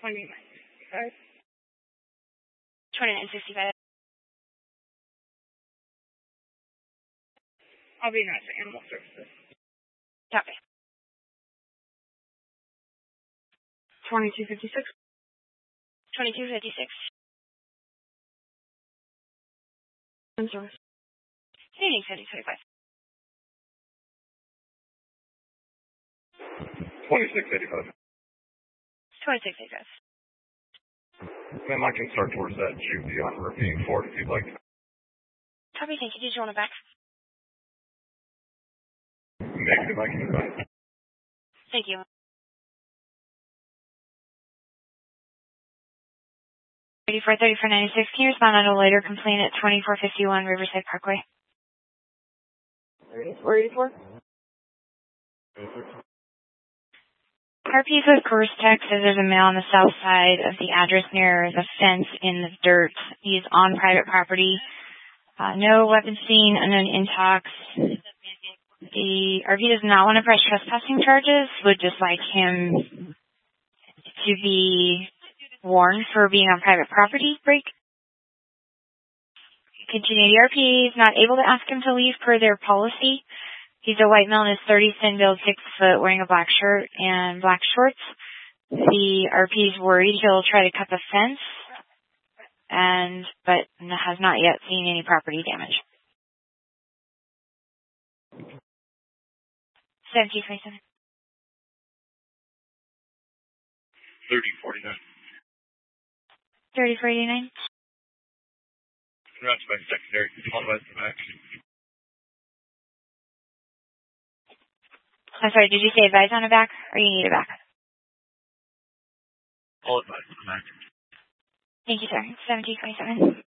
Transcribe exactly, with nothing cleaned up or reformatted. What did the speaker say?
twenty-nine sixty-five. twenty-nine sixty-five. I'll be nice to Animal Services. Copy. twenty-two fifty-six. twenty-two fifty-six. I'm sorry. Canadian seventy twenty-five. twenty-six eighty-five. twenty-six eighty-five. Ma'am, I can start towards that chute beyond Ravine Ford if you'd like. Copy, thank you. Did you want it back? Negative, I can advise. Thank you. thirty-four thirty-four ninety-six. Can you respond on a later complaint at twenty-four fifty-one Riverside Parkway? thirty-four eighty-four. R P code Course Tech says there's a male on the south side of the address near the fence in the dirt. He's on private property. Uh, no weapons seen, unknown intox. The R P does not want to press trespassing charges, would just like him to be warned for being on private property break. Continue. The R P is not able to ask him to leave per their policy. He's a white male in his thirties, thin build, six foot, wearing a black shirt and black shorts. The R P is worried he'll try to cut the fence, and but has not yet seen any property damage. seventeen twenty-seven. thirty forty-nine. thirty-four eighty-nine. Congrats by secondary. All advise the back. I'm sorry, did you say advise on a back, or you need a back? All advise the back. Thank you, sir. seventeen twenty-seven.